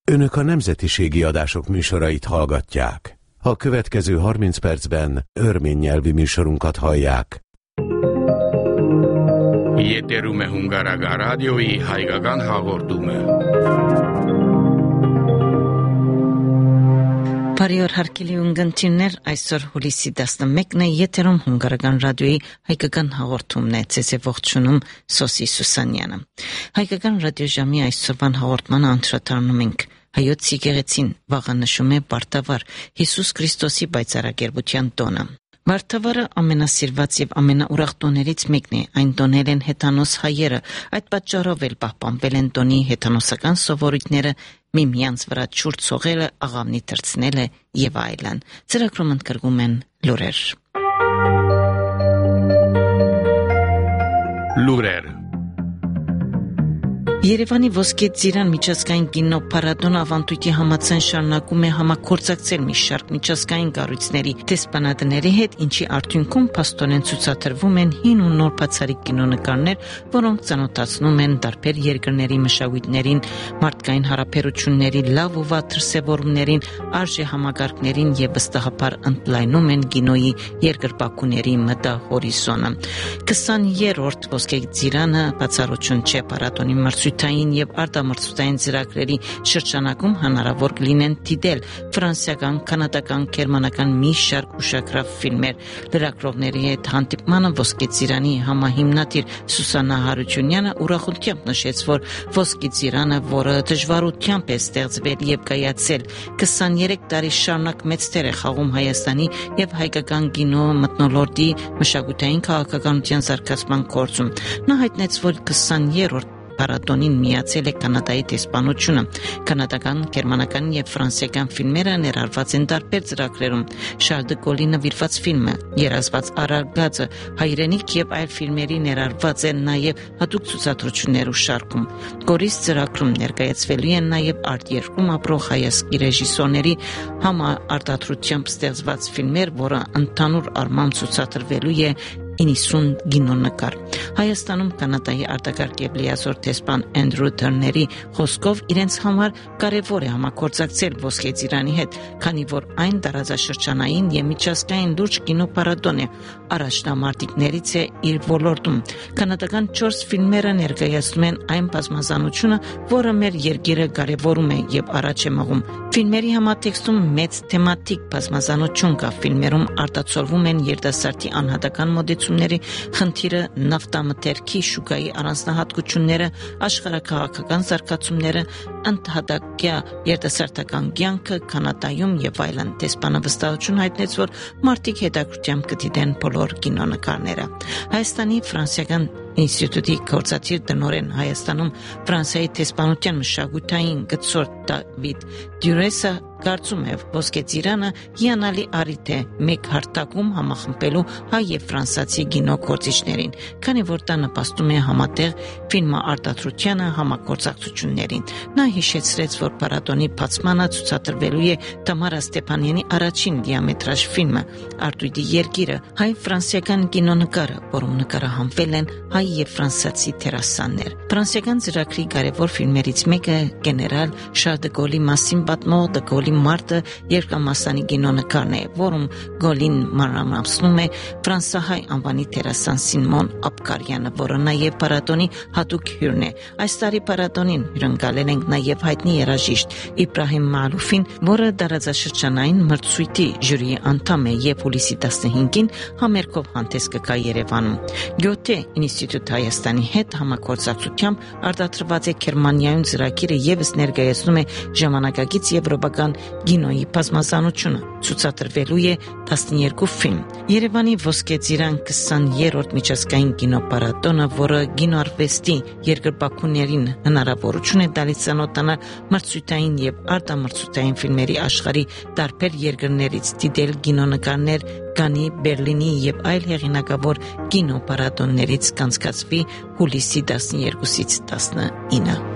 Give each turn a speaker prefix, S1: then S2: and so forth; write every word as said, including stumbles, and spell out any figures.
S1: Önök a nemzetiségi adások műsorait hallgatják. A következő harminc percben örmény nyelvi műsorunkat hallják.
S2: Եթերում է Հունգարական ռադիոյի հայկական հաղորդումը։
S3: Բարի օր հարգելի ունկնդիրներ, այսօր հուլիսի տասնմեկն է, եթերում Հունգարական ռադիոյի հայկական հաղորդումն է, ձեզ է ողջունում Սոսի Սուսանյանը։ Հայկական ռադիոժամի այսօրվան հաղորդմանը անդրադառնում ենք Հայոց եկեղեցին վաղը նշում է Բարդավառ Հիսուս Քրիստոսի պայծառագերբության տոնը։ Վարդավառը ամենասիրված եւ ամենաուրախ տոներից մեկն է, այն տոնել են հեթանոս հայերը, այդ պատճառով էլ պահպանվել են տոնի հեթանոսական սովորույթները, միմյանց վրա ջուր ցողելը, աղավնի թռցնելը եւ այլն։ Ծրագրում ընդգրկում են լուրեր։
S2: Լուրեր
S3: Երևանի Ոսկե ծիրան միջազգային կինոփառատոնը ավանդույթի համաձայն շարունակում է համագործակցել մի շարք միջազգային կառույցների տեսփանատների հետ, ինչի արդյունքում փաստորեն ցուցադրվում են հին ու նոր բացառիկ կինոնկարներ, որոնք ծանոթացնում են տարբեր երկրների մշակույթներին, մարդկային հարաբերությունների լավ ու վատ դրսևորումներին, արժեհամակարգերին եւ վստահաբար ընդլայնում են կինոյի երկրպագուների մտահորիզոնը։ քսաներորդ Ոսկե ծիրանը բացառություն չէ փառատոնի մրցույթային եւ արտամրցութային ծրագրերի շրջանակում հնարավոր կլինեն դիտել ֆրանսիական, կանադական, գերմանական մի շարք ուշագրավ ֆիլմեր։ Լրագրողների հետ հանդիպմանը Ոսկե ծիրանի համահիմնադիր Սուսաննա Հարությունյանը ուրախությամբ նշեց, որ Ոսկե ծիրանը, որը դժվարությամբ է ստեղծվել եւ կայացել, քսաներեք տարի շարունակ մեծ դեր է խաղում Հայաստանի եւ հայկական կինո մթնոլորտի մշակութային քաղաքականության զարգացման գործում։ Նա հայտնեց, որ քսաներորդ Փառատոնին միացել է Կանադայի տեսփանությունը։ Կանադական, գերմանական եւ ֆրանսիական ֆիլմերը ներառված են տարբեր ծրագրերում։ Շարլ դը Գոլի նվիրված ֆիլմը, Երազված Արարգածը, հայրենիք եւ այլ ֆիլմերի ներառված են նաեւ հատուկ ցուցադրություններ ու շարքում։ Գորիս ծրագրում ներկայացվելու են նաեւ արտերկրում ապրող հայաստանի ռեժիսորների համարտադրությամբ ստեղծված ֆիլմեր, որը ընդհանուր առմամբ ցուցադրվելու է իննսուն կինոնկար։ Հայաստանում Կանադայի արտակարգ եւ լիազոր տեսփան Էնդրու Թըրների խոսքով իրենց համար կարևոր է համագործակցել Ոսկե ծիրանի հետ, քանի որ այն տարածաշրջանային եւ միջազգային լուրջ կինոփառատոն է, առաջնամարտիկներից է իր ոլորտում։ Կանադական չորս ֆիլմերը ներկայացնում են այն բազմազանությունը, որը մեր երկիրը կարևորում է եւ առաջ է մղում։ Ֆիլմերի համատեքստում մեծ թեմատիկ բազմազանություն կա, ֆիլմերում արտացոլվում են երիտասարդի անհատական մոտեցումների խնդիրը, նավթամթերքի շուկայի առանձնահատկությունները, աշխարհաքաղաքական զարգացումները, ընդհատակյա երիտասարդական կյանքը Կանադայում եւ այլն։ Տեսփանը վստահություն հայտնեց, որ մարդիկ հետաքրքրությամբ կդիտեն բոլոր կինոնկարները։ Հայաստանի ֆրանսիական ինստիտուտի գործադիր տնօրեն Հայաստանում Ֆրանսիայի տեսփանության մշակութային գծոր Դավիթ Դյուրեսը կարծում է, Ոսկե ծիրանը հիանալի առիթ է մեկ հարթակում համախմբելու հայ եւ ֆրանսիացի կինոգործիչներին, քանի որ դա նպաստում է համատեղ ֆիլմարտադրությանը, համագործակցություններին։ Նա հիշեցրեց, որ փառատոնի բացմանը ցուցադրվելու է Տամարա Ստեփանյանի առաջին դիամետրաժ ֆիլմը «Արտույտի երկիրը», հայ-ֆրանսիական կինոնկարը, որում նկարահանվել են հայ եւ ֆրանսիացի դերասաններ։ Ֆրանսիական ծրագրի կարևոր ֆիլմերից մեկը գեներալ Շարլ դը Գոլի մասին պատմող դը Գոլի մարտը երկամասանի կինոնկարն է, որում Գոլին մանրամասնում է ֆրանսահայ անվանի դերասան Սիմոն Աբկարյանը, որը նաեւ փառատոնի հատուկ հյուրն է։ Այս տարի փառատոնին հյուրընկալել ենք նաեւ հայտնի երաժիշտ Իբրահիմ Մալուֆին, որը տարածաշրջանային մրցույթի ժյուրիի անդամ է եւ հուլիսի տասնհինգին համերգով հանդես կգա Երևանում։ Գյոթե ինստիտուտ Հայաստանի հետ համագործակցությամբ արտադրված է Գերմանիայում ծրագիրը եւս ներկայացնում է ժամանակակից եվրոպական կինոյի բազմազանությունը, ցուցադրվելու է տասներկու ֆիլմ։ Երևանի Ոսկե ծիրան քսաներորդ միջազգային կինոփառատոնը, որը կինոարվեստի երկրպագուներին հնարավորություն է տալիս ծանոթանալ մրցույթային եւ արտամրցութային ֆիլմերի աշխարհի տարբեր երկրներից, դիտել կինոնկարներ Կանի, Բերլինի եւ այլ հեղինակավոր կինոփառատոններից կանցկացվի հուլիսի տասներկուսից տասնինը։